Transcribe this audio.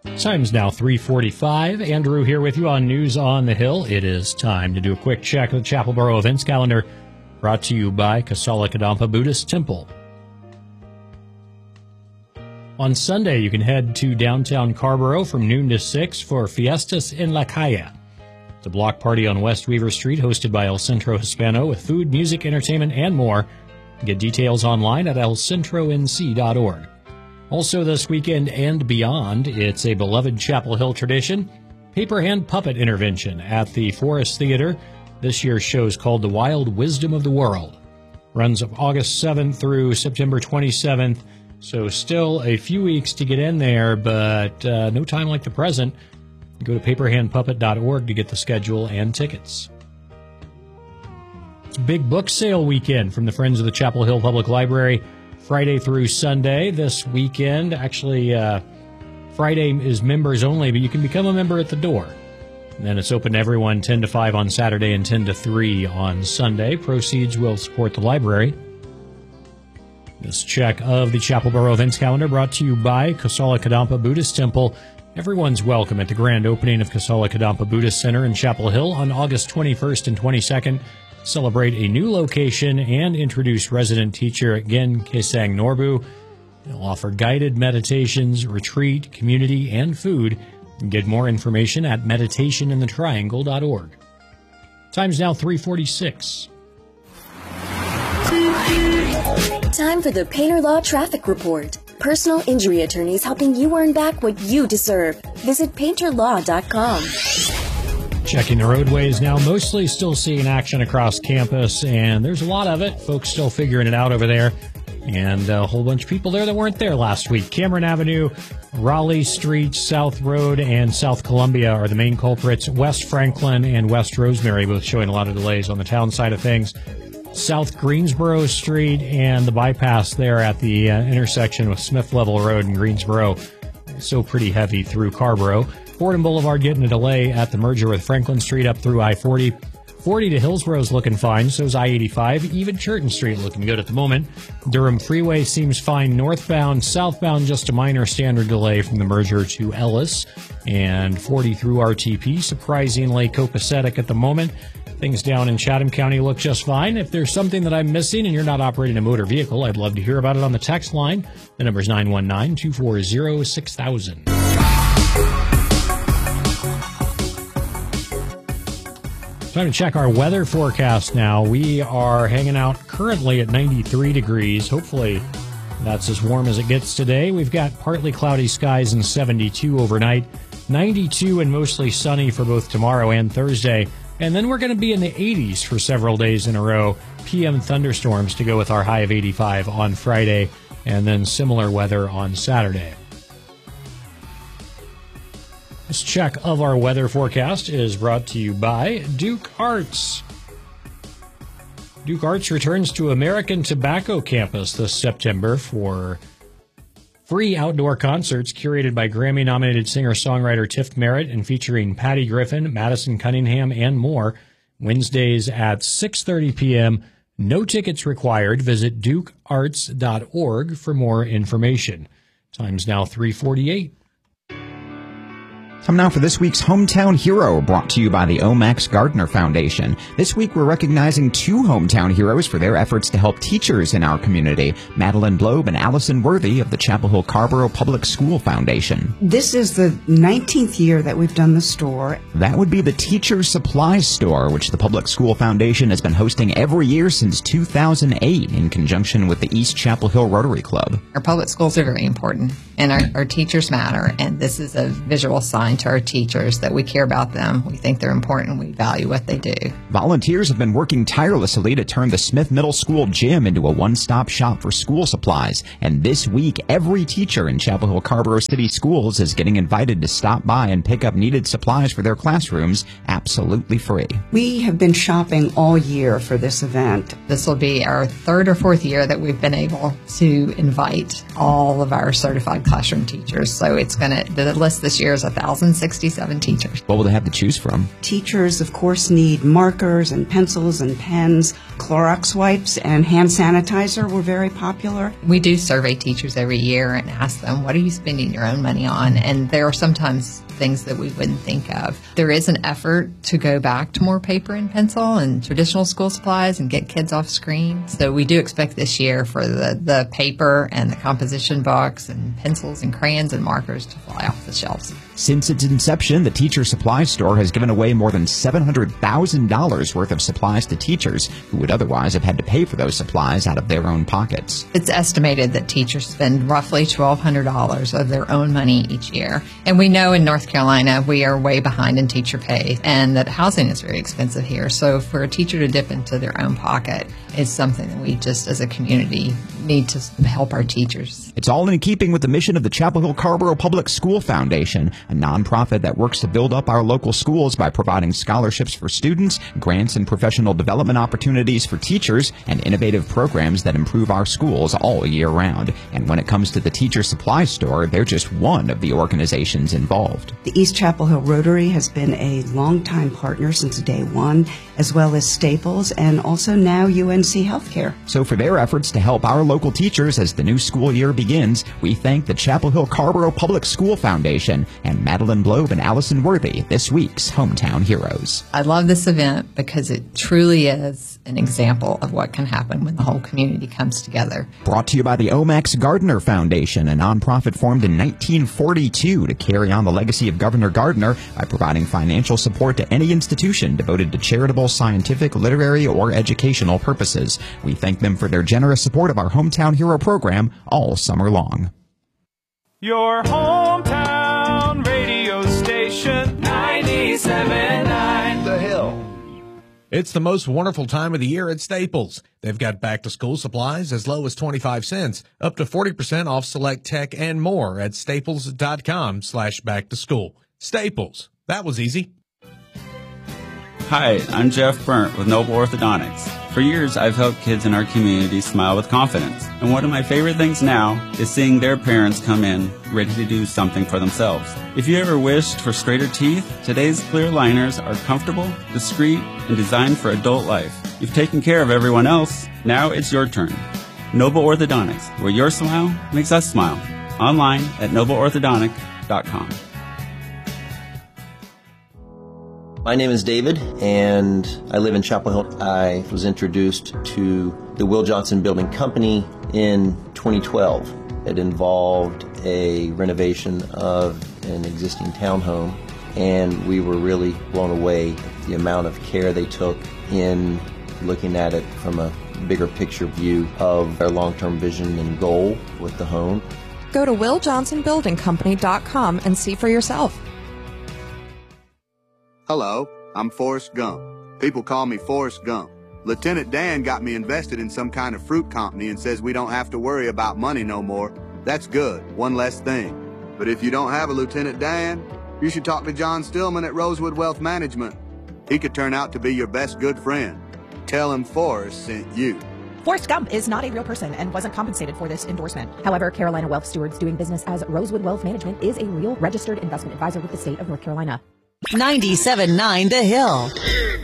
Time's now 3:45. Andrew here with you on News on the Hill. It is time to do a quick check of the Chapel Borough events calendar, brought to you by Kasala Kadampa Buddhist Temple. On Sunday, you can head to downtown Carrboro from noon to 6 for Fiestas en la Calle. It's a block party on West Weaver Street hosted by El Centro Hispano with food, music, entertainment, and more. Get details online at elcentronc.org. Also this weekend and beyond, it's a beloved Chapel Hill tradition, paper hand puppet intervention at the Forest Theater. This year's show is called The Wild Wisdom of the World. Runs August 7th through September 27th, so still a few weeks to get in there, but no time like the present. Go to paperhandpuppet.org to get the schedule and tickets. It's a big book sale weekend from the Friends of the Chapel Hill Public Library, Friday through Sunday. This weekend, actually, Friday is members only, but you can become a member at the door. And then it's open to everyone 10 to 5 on Saturday and 10 to 3 on Sunday. Proceeds will support the library. This check of the Chapel Borough events calendar brought to you by Kasala Kadampa Buddhist Temple. Everyone's welcome at the grand opening of Kasala Kadampa Buddhist Center in Chapel Hill on August 21st and 22nd. Celebrate a new location and introduce resident teacher Gen Kesang Norbu. They'll offer guided meditations, retreat, community, and food. Get more information at meditationinthetriangle.org. Time's now 3:46. Time for the Painter Law Traffic Report. Personal injury attorneys helping you earn back what you deserve. Visit painterlaw.com. Checking the roadways now, mostly still seeing action across campus, and there's a lot of it. Folks still figuring it out over there, and a whole bunch of people there that weren't there last week. Cameron Avenue, Raleigh Street, South Road, and South Columbia are the main culprits. West Franklin and West Rosemary both showing a lot of delays on the town side of things. South Greensboro Street and the bypass there at the intersection with Smith Level Road in Greensboro, so pretty heavy through Carrboro. Fordham Boulevard getting a delay at the merger with Franklin Street up through I-40. 40 to Hillsboro's looking fine, so's I-85. Even Churton Street looking good at the moment. Durham Freeway seems fine northbound. Southbound, just a minor standard delay from the merger to Ellis. And 40 through RTP, surprisingly copacetic at the moment. Things down in Chatham County look just fine. If there's something that I'm missing and you're not operating a motor vehicle, I'd love to hear about it on the text line. The number's 919-240-6000. Time to check our weather forecast now. We are hanging out currently at 93 degrees. Hopefully that's as warm as it gets today. We've got partly cloudy skies and 72 overnight. 92 and mostly sunny for both tomorrow and Thursday. And then we're going to be in the 80s for several days in a row. PM thunderstorms to go with our high of 85 on Friday, and then similar weather on Saturday. This check of our weather forecast is brought to you by Duke Arts. Duke Arts returns to American Tobacco Campus this September for free outdoor concerts curated by Grammy-nominated singer-songwriter Tiff Merritt and featuring Patty Griffin, Madison Cunningham, and more. Wednesdays at 6:30 p.m. No tickets required. Visit dukearts.org for more information. Time's now 3:48. Time now for this week's Hometown Hero, brought to you by the O. Max Gardner Foundation. This week we're recognizing two hometown heroes for their efforts to help teachers in our community, Madeline Blobe and Allison Worthy of the Chapel Hill Carrboro Public School Foundation. This is the 19th year that we've done the store. That would be the Teacher Supplies Store, which the Public School Foundation has been hosting every year since 2008 in conjunction with the East Chapel Hill Rotary Club. Our public schools are very important, and our teachers matter, and this is a visual sign to our teachers that we care about them. We think they're important. We value what they do. Volunteers have been working tirelessly to turn the Smith Middle School gym into a one-stop shop for school supplies. And this week, every teacher in Chapel Hill Carrboro City Schools is getting invited to stop by and pick up needed supplies for their classrooms absolutely free. We have been shopping all year for this event. This will be our third or fourth year that we've been able to invite all of our certified classroom teachers. So the list this year is 1,000 1,067 teachers. What will they have to choose from? Teachers, of course, need markers and pencils and pens. Clorox wipes and hand sanitizer were very popular. We do survey teachers every year and ask them, what are you spending your own money on? And there are sometimes things that we wouldn't think of. There is an effort to go back to more paper and pencil and traditional school supplies and get kids off screen. So we do expect this year for the paper and the composition books and pencils and crayons and markers to fly off the shelves. Since its inception, the Teacher Supply Store has given away more than $700,000 worth of supplies to teachers who would otherwise have had to pay for those supplies out of their own pockets. It's estimated that teachers spend roughly $1,200 of their own money each year. And we know in North Carolina we are way behind in teacher pay and that housing is very expensive here. So for a teacher to dip into their own pocket is something that we just as a community need to help our teachers. It's all in keeping with the mission of the Chapel Hill Carrboro Public School Foundation, a nonprofit that works to build up our local schools by providing scholarships for students, grants and professional development opportunities for teachers, and innovative programs that improve our schools all year round. And when it comes to the Teacher Supply Store, they're just one of the organizations involved. The East Chapel Hill Rotary has been a longtime partner since day one, as well as Staples and also now UNC Healthcare. So for their efforts to help our local teachers as the new school year begins, we thank the Chapel Hill Carrboro Public School Foundation and Madeline Blobe and Allison Worthy, this week's Hometown Heroes. I love this event because it truly is an example of what can happen when the whole community comes together. Brought to you by the Omax Gardner Foundation, a nonprofit formed in 1942 to carry on the legacy of Governor Gardner by providing financial support to any institution devoted to charitable, scientific, literary, or educational purposes. We thank them for their generous support of our Hometown Hero program all summer long. Your hometown radio station, 97.9 The Hill. It's the most wonderful time of the year at Staples. They've got back-to-school supplies as low as 25 cents, up to 40% off select tech and more at staples.com/back-to-school. Staples. That was easy. Hi, I'm Jeff Burnt with Noble Orthodontics. For years, I've helped kids in our community smile with confidence. And one of my favorite things now is seeing their parents come in ready to do something for themselves. If you ever wished for straighter teeth, today's clear aligners are comfortable, discreet, and designed for adult life. You've taken care of everyone else. Now it's your turn. Noble Orthodontics, where your smile makes us smile. Online at nobleorthodontic.com. My name is David, and I live in Chapel Hill. I was introduced to the Will Johnson Building Company in 2012. It involved a renovation of an existing townhome, and we were really blown away at the amount of care they took in looking at it from a bigger picture view of their long-term vision and goal with the home. Go to WillJohnsonBuildingCompany.com and see for yourself. Hello, I'm Forrest Gump. People call me Forrest Gump. Lieutenant Dan got me invested in some kind of fruit company and says we don't have to worry about money no more. That's good, one less thing. But if you don't have a Lieutenant Dan, you should talk to John Stillman at Rosewood Wealth Management. He could turn out to be your best good friend. Tell him Forrest sent you. Forrest Gump is not a real person and wasn't compensated for this endorsement. However, Carolina Wealth Stewards doing business as Rosewood Wealth Management is a real registered investment advisor with the state of North Carolina. 97.9 The Hill.